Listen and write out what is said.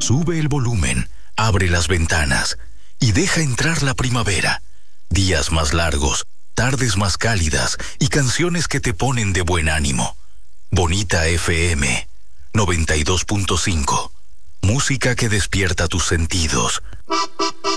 Sube el volumen, abre las ventanas y deja entrar la primavera. Días más largos, tardes más cálidas y canciones que te ponen de buen ánimo. Bonita FM 92.5. Música que despierta tus sentidos.